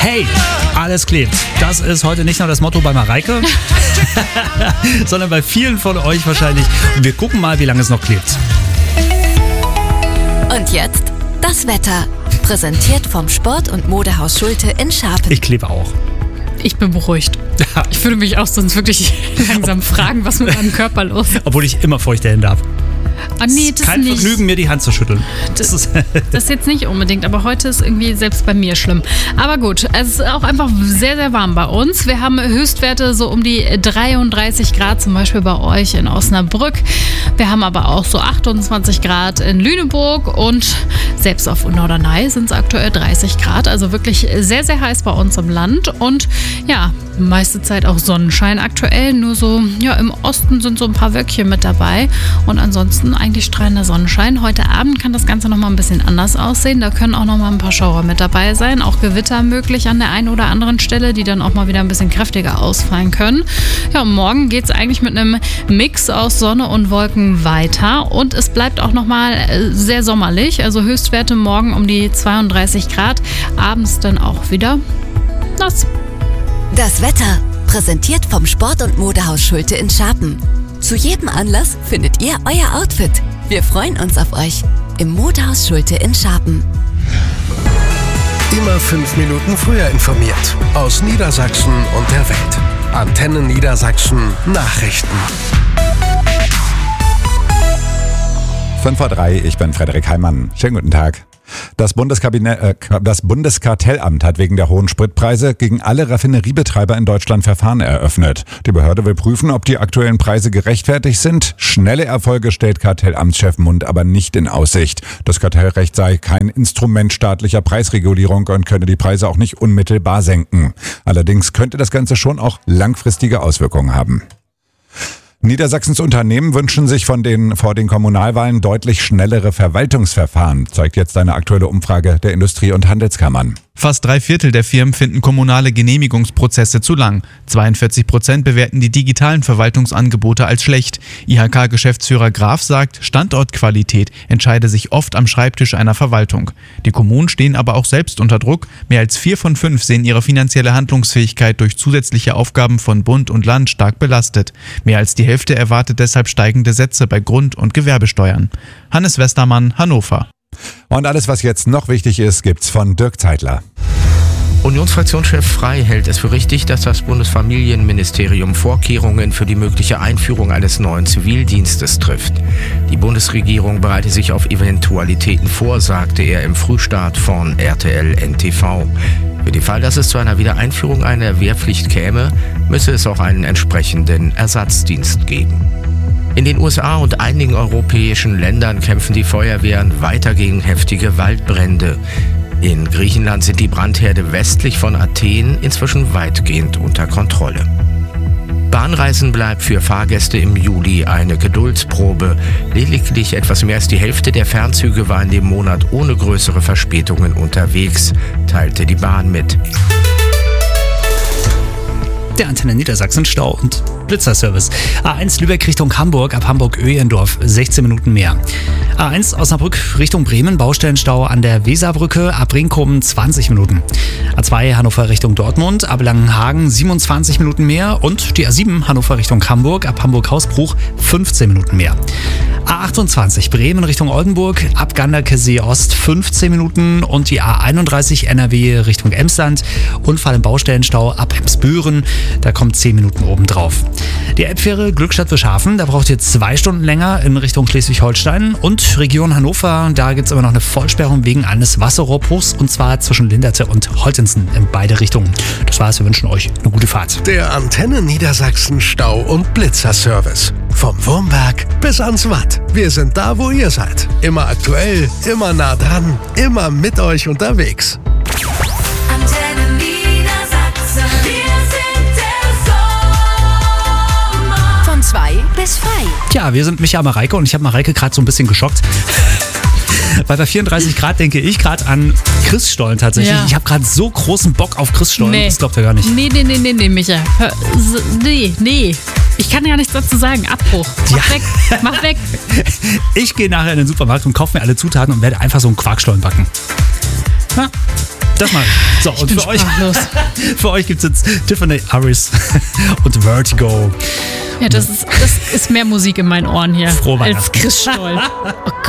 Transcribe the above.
Hey, alles klebt. Das ist heute nicht nur das Motto bei Mareike, sondern bei vielen von euch wahrscheinlich. Wir gucken mal, wie lange es noch klebt. Und jetzt das Wetter. Präsentiert vom Sport- und Modehaus Schulte in Scharpen. Ich klebe auch. Ich bin beruhigt. Ich würde mich auch sonst wirklich langsam fragen, was mit meinem Körper los ist. Obwohl ich immer feuchte Hände habe. Ah, nee, das kein nicht. Vergnügen, mir die Hand zu schütteln. Das ist jetzt nicht unbedingt, aber heute ist irgendwie selbst bei mir schlimm. Aber gut, es ist auch einfach sehr, sehr warm bei uns. Wir haben Höchstwerte so um die 33 Grad, zum Beispiel bei euch in Osnabrück. Wir haben aber auch so 28 Grad in Lüneburg und selbst auf Norderney sind es aktuell 30 Grad. Also wirklich sehr, sehr heiß bei uns im Land und ja, meiste Zeit auch Sonnenschein aktuell. Nur so, ja, im Osten sind so ein paar Wölkchen mit dabei und ansonsten eigentlich strahlender Sonnenschein. Heute Abend kann das Ganze nochmal ein bisschen anders aussehen. Da können auch nochmal ein paar Schauer mit dabei sein. Auch Gewitter möglich an der einen oder anderen Stelle, die dann auch mal wieder ein bisschen kräftiger ausfallen können. Ja, und morgen geht es eigentlich mit einem Mix aus Sonne und Wolken weiter. Und es bleibt auch nochmal sehr sommerlich. Also Höchstwerte morgen um die 32 Grad. Abends dann auch wieder nass. Das Wetter. Präsentiert vom Sport- und Modehaus Schulte in Scharpen. Zu jedem Anlass findet ihr euer Outfit. Wir freuen uns auf euch im Modehaus Schulte in Scharpen. Immer 5 Minuten früher informiert. Aus Niedersachsen und der Welt. Antenne Niedersachsen Nachrichten. 5:03 Uhr, ich bin Frederik Heimann. Schönen guten Tag. Das Bundeskartellamt hat wegen der hohen Spritpreise gegen alle Raffineriebetreiber in Deutschland Verfahren eröffnet. Die Behörde will prüfen, ob die aktuellen Preise gerechtfertigt sind. Schnelle Erfolge stellt Kartellamtschef Mund aber nicht in Aussicht. Das Kartellrecht sei kein Instrument staatlicher Preisregulierung und könne die Preise auch nicht unmittelbar senken. Allerdings könnte das Ganze schon auch langfristige Auswirkungen haben. Niedersachsens Unternehmen wünschen sich vor den Kommunalwahlen deutlich schnellere Verwaltungsverfahren, zeigt jetzt eine aktuelle Umfrage der Industrie- und Handelskammern. Fast 3/4 der Firmen finden kommunale Genehmigungsprozesse zu lang. 42% bewerten die digitalen Verwaltungsangebote als schlecht. IHK-Geschäftsführer Graf sagt, Standortqualität entscheide sich oft am Schreibtisch einer Verwaltung. Die Kommunen stehen aber auch selbst unter Druck. Mehr als 4 von 5 sehen ihre finanzielle Handlungsfähigkeit durch zusätzliche Aufgaben von Bund und Land stark belastet. Mehr als die Hälfte erwartet deshalb steigende Sätze bei Grund- und Gewerbesteuern. Hannes Westermann, Hannover. Und alles, was jetzt noch wichtig ist, gibt's von Dirk Zeitler. Unionsfraktionschef Frey hält es für richtig, dass das Bundesfamilienministerium Vorkehrungen für die mögliche Einführung eines neuen Zivildienstes trifft. Die Bundesregierung bereite sich auf Eventualitäten vor, sagte er im Frühstart von RTL NTV. Für den Fall, dass es zu einer Wiedereinführung einer Wehrpflicht käme, müsse es auch einen entsprechenden Ersatzdienst geben. In den USA und einigen europäischen Ländern kämpfen die Feuerwehren weiter gegen heftige Waldbrände. In Griechenland sind die Brandherde westlich von Athen inzwischen weitgehend unter Kontrolle. Bahnreisen bleibt für Fahrgäste im Juli eine Geduldsprobe. Lediglich etwas mehr als die Hälfte der Fernzüge war in dem Monat ohne größere Verspätungen unterwegs, teilte die Bahn mit. Der Antenne Niedersachsen Stau und Blitzerservice. A1 Lübeck Richtung Hamburg, ab Hamburg-Öhlendorf 16 Minuten mehr. A1 Osnabrück Richtung Bremen, Baustellenstau an der Weserbrücke, ab Brinkum 20 Minuten. A2 Hannover Richtung Dortmund, ab Langenhagen 27 Minuten mehr und die A7 Hannover Richtung Hamburg, ab Hamburg-Hausbruch 15 Minuten mehr. A28 Bremen Richtung Oldenburg, ab Ganderkesee Ost 15 Minuten und die A31 NRW Richtung Emsland, Unfall im Baustellenstau ab Emsbüren, da kommt 10 Minuten obendrauf. Die Elbfähre Glückstadt-Wischhafen, da braucht ihr 2 Stunden länger in Richtung Schleswig-Holstein und Region Hannover, da gibt es immer noch eine Vollsperrung wegen eines Wasserrohrbruchs und zwar zwischen Linderte und Holtensen in beide Richtungen. Das war's, wir wünschen euch eine gute Fahrt. Der Antenne Niedersachsen Stau- und Blitzerservice. Vom Wurmberg bis ans Watt. Wir sind da, wo ihr seid. Immer aktuell, immer nah dran, immer mit euch unterwegs. Antenne Niedersachsen. Wir sind der Sommer. Von 2 bis frei. Tja, wir sind Micha Mareike und ich habe Mareike gerade so ein bisschen geschockt. Weil bei 34 Grad denke ich gerade an Christstollen tatsächlich. Ja. Ich habe gerade so großen Bock auf Christstollen. Nee. Das glaubt ihr gar nicht. Nee, Micha. Nee. Ich kann ja nichts dazu sagen. Abbruch. Mach weg. Ich gehe nachher in den Supermarkt und kaufe mir alle Zutaten und werde einfach so einen Quarkstollen backen. Ja. Das mache ich. So, und für euch gibt es jetzt Tiffany Harris und Vertigo. Ja, das ist mehr Musik in meinen Ohren hier Frohe als Weihnachten. Chris Stoll. Oh